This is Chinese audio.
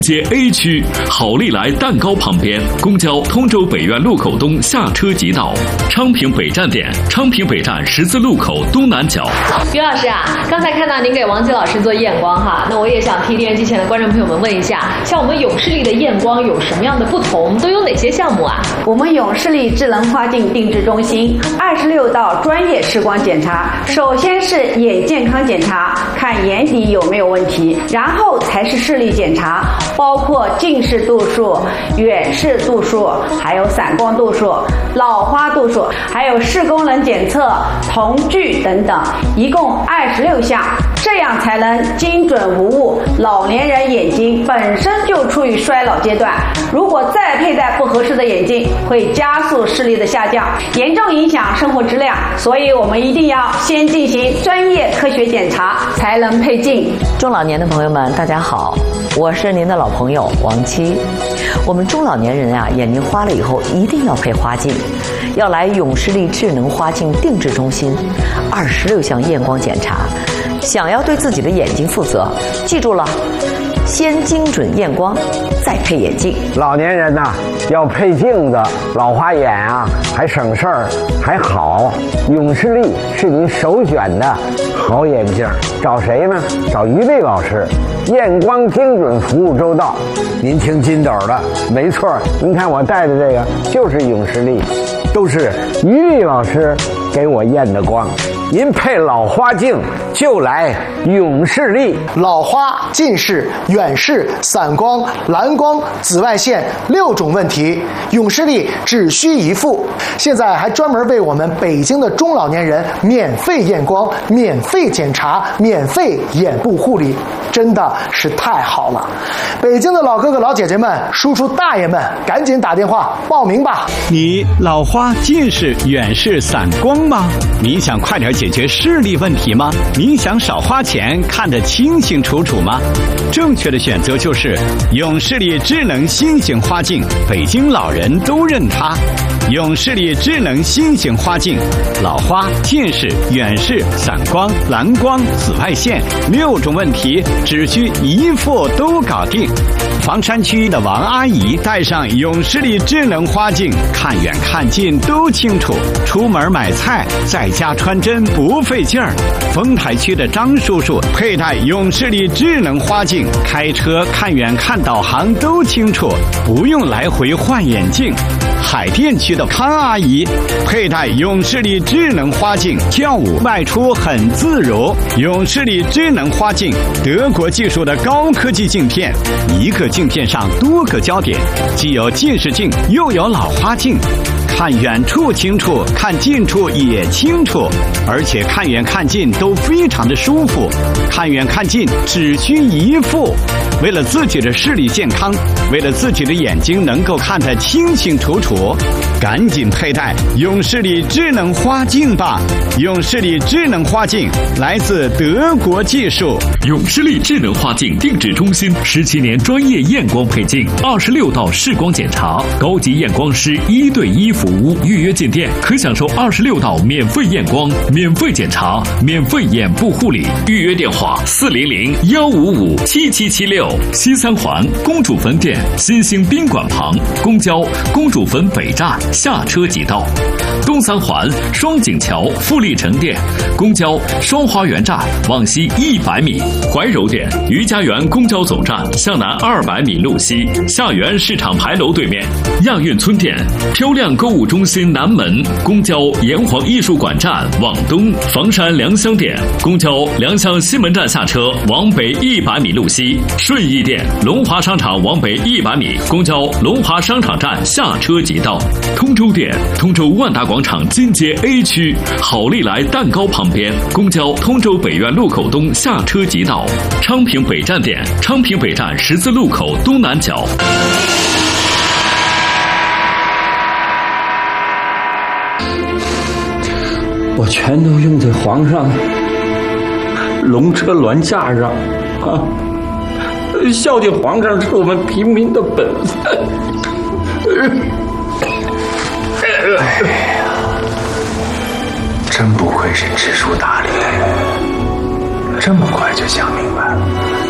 街 A 区好利来蛋糕旁边，公交通州北苑路口东下车即到。昌平北站点，昌平北站十字路口东南角。 于老师啊，刚才看到您给王吉老师做验光哈，那我也想替电视机前的观众朋友们问一下，像我们永视力的验光有什么样的不同？都有哪些项目啊？ 我们永视力智能花镜定制中心26道专业视光检查，首先是眼健康检查，看眼底有没有问题，然后才是视力检查。包括近视度数、远视度数，还有散光度数、老花度数，还有视功能检测、瞳距等等，一共26项，这样才能精准无误。老年人眼睛本身就处于衰老阶段，如果再佩戴不合适的眼镜，会加速视力的下降，严重影响生活质量。所以我们一定要先进行专业科学检查，才能配镜。 中老年的朋友们，大家好，我是您的老朋友王七。我们中老年人啊，眼睛花了以后一定要配花镜，要来永视力智能花镜定制中心，26项验光检查。想要对自己的眼睛负责，记住了，先精准验光，再配眼镜。 老年人呐，要配镜子，老花眼啊，还省事儿，还好。永视力是您首选的好眼镜，找谁呢？找于丽老师，验光精准，服务周到。您听金斗的，没错，您看我戴的这个就是永视力，都是于丽老师给我验的光。您配老花镜就来永视力。 老花、近视、远视、散光、蓝光、紫外线6种问题，永视力只需一副。现在还专门为我们北京的中老年人免费验光、免费检查、免费眼部护理，真的是太好了。北京的老哥哥老姐姐们、叔叔大爷们，赶紧打电话报名吧。 你老花、近视、远视、散光吗？你想快点解决视力问题吗？你想少花钱看得清清楚楚吗？正确的选择就是永视力智能新型花镜，北京老人都认它。永视力智能新型花镜，老花、近视、远视、散光、蓝光、紫外线6种问题只需一副都搞定。房山区的王阿姨戴上永视力智能花镜，看远看近都清楚，出门买菜在家穿针不费劲儿。丰台区的张叔叔佩戴永视力智能花镜，开车看远看导航都清楚，不用来回换眼镜。海淀区的康阿姨佩戴永视力智能花镜，跳舞外出很自如。永视力智能花镜，德国技术的高科技镜片，一个镜片上多个焦点，既有近视镜又有老花镜，看远处清楚，看近处也清楚，而且看远看近都非常的舒服。看远看近只需一副。为了自己的视力健康，为了自己的眼睛能够看得清清楚楚，赶紧佩戴永视力智能花镜吧。永视力智能花镜来自德国技术。 永视力智能花镜定制中心17年专业验光配镜，26道视光检查，高级验光师1对1服务。预约进店可享受26道免费验光、免费检查、免费眼部护理。预约电话400-155-7776。西三环公主坟店新兴宾馆旁，公交公主坟北站下车即到。东三环双井桥富力城店，公交双花园站往西100米。怀柔店余家园公交总站向南200米路西，下园市场牌楼对面。亚运村店漂亮购物中心南门，公交炎黄艺术馆站往东。房山良乡店，公交良乡西门站下车往北100米路西。顺义店龙华商场往北100米，公交龙华商场站下车即到。通州店通州万达广场金街 A 区好利来蛋糕旁边，公交通州北苑路口东下车即到。昌平北站点，昌平北站十字路口东南角。 我全都用在皇上龙车銮驾上啊！孝敬皇上是我们平民的本分。 哎呀，真不愧是知书达理，这么快就想明白了。